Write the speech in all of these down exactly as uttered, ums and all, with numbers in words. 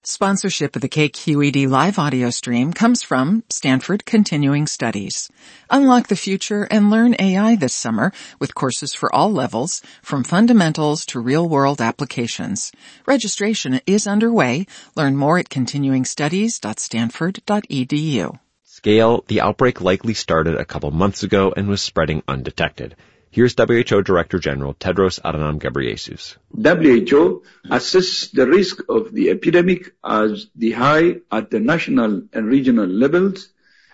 Sponsorship of the K Q E D live audio stream comes from Stanford Continuing Studies. Unlock the future and learn A I this summer with courses for all levels, from fundamentals to real-world applications. Registration is underway. Learn more at continuing studies dot stanford dot e d u. Scale, the outbreak likely started a couple months ago and was spreading undetected. Here's W H O Director General Tedros Adhanom Ghebreyesus. W H O assesses the risk of the epidemic as the high at the national and regional levels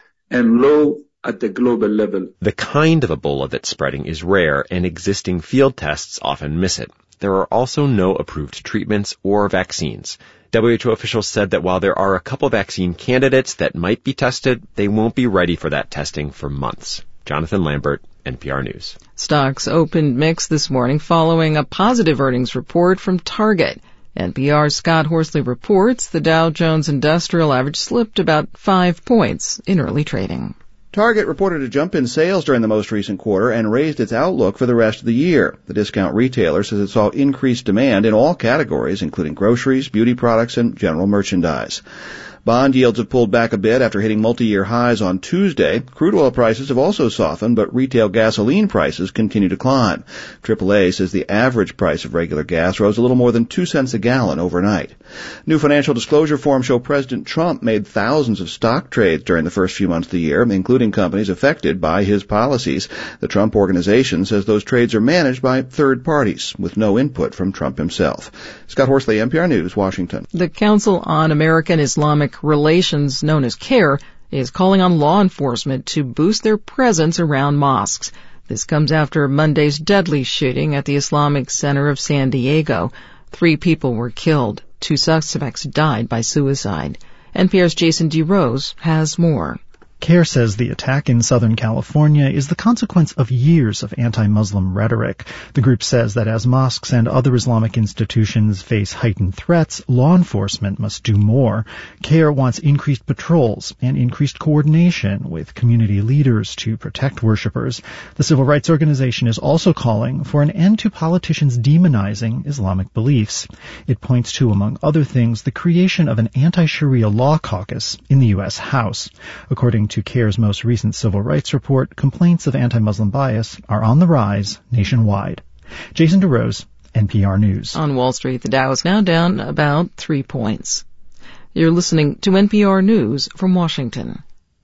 and low at the global level. The kind of Ebola that's spreading is rare, and existing field tests often miss it. There are also no approved treatments or vaccines. W H O officials said that while there are a couple vaccine candidates that might be tested, they won't be ready for that testing for months. Jonathan Lambert, N P R News. Stocks opened mixed this morning following a positive earnings report from Target. N P R's Scott Horsley reports the Dow Jones Industrial Average slipped about five points in early trading. Target reported a jump in sales during the most recent quarter and raised its outlook for the rest of the year. The discount retailer says it saw increased demand in all categories, including groceries, beauty products, and general merchandise. Bond yields have pulled back a bit after hitting multi-year highs on Tuesday. Crude oil prices have also softened, but retail gasoline prices continue to climb. triple A says the average price of regular gas rose a little more than two cents a gallon overnight. New financial disclosure forms show President Trump made thousands of stock trades during the first few months of the year, including companies affected by his policies. The Trump Organization says those trades are managed by third parties with no input from Trump himself. Scott Horsley, N P R News, Washington. The Council on American Islamic Relations, known as CAIR, is calling on law enforcement to boost their presence around mosques. This comes after Monday's deadly shooting at the Islamic Center of San Diego. Three people were killed. Two suspects died by suicide. N P R's Jason DeRose has more. CAIR says the attack in Southern California is the consequence of years of anti-Muslim rhetoric. The group says that as mosques and other Islamic institutions face heightened threats, law enforcement must do more. CAIR wants increased patrols and increased coordination with community leaders to protect worshippers. The civil rights organization is also calling for an end to politicians demonizing Islamic beliefs. It points to, among other things, the creation of an anti-Sharia law caucus in the U S House. According to CAIR's most recent civil rights report, complaints of anti-Muslim bias are on the rise nationwide. Jason DeRose, N P R News. On Wall Street, the Dow is now down about three points. You're listening to N P R News from Washington.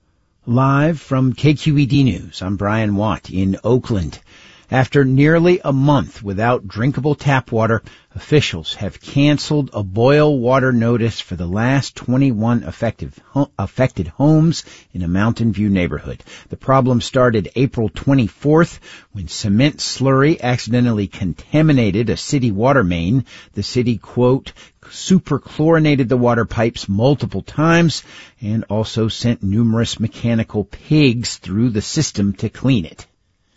Live from K Q E D News, I'm Brian Watt in Oakland. After nearly a month without drinkable tap water, officials have canceled a boil water notice for the last twenty-one affected, ho- affected homes in a Mountain View neighborhood. The problem started April twenty-fourth when cement slurry accidentally contaminated a city water main. The city, quote, superchlorinated the water pipes multiple times and also sent numerous mechanical pigs through the system to clean it.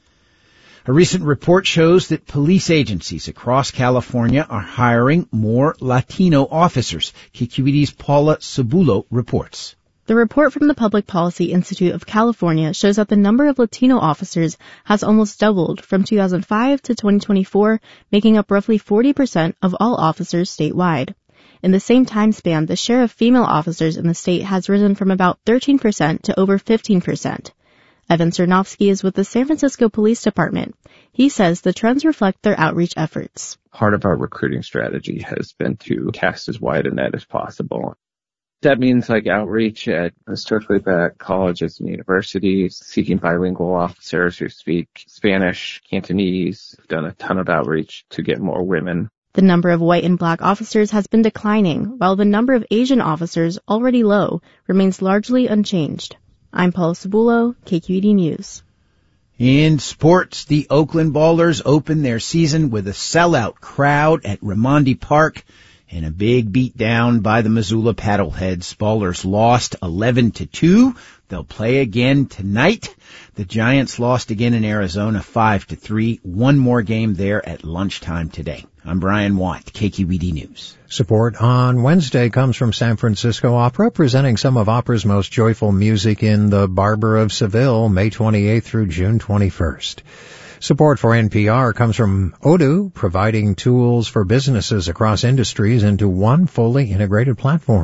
A recent report shows that police agencies across California are hiring more Latino officers. K Q E D's Paula Cebulo reports. The report from the Public Policy Institute of California shows that the number of Latino officers has almost doubled from two thousand five to twenty twenty-four, making up roughly forty percent of all officers statewide. In the same time span, the share of female officers in the state has risen from about thirteen percent to over fifteen percent. Evan Cernovsky is with the San Francisco Police Department. He says the trends reflect their outreach efforts. Part of our recruiting strategy has been to cast as wide a net as possible. That means like outreach at historically black colleges and universities, seeking bilingual officers who speak Spanish, Cantonese. We've done a ton of outreach to get more women. The number of white and black officers has been declining, while the number of Asian officers, already low, remains largely unchanged. I'm Paula Cebulo, K Q E D News. In sports, the Oakland Ballers opened their season with a sellout crowd at Raimondi Park and a big beatdown by the Missoula Paddleheads. Ballers lost eleven to two. They'll play again tonight. The Giants lost again in Arizona five to three. One more game there at lunchtime today. I'm Brian Watt, K Q E D News. Support on Wednesday comes from San Francisco Opera, presenting some of opera's most joyful music in The Barber of Seville, May twenty-eighth through June twenty-first. Support for N P R comes from Odoo, providing tools for businesses across industries into one fully integrated platform.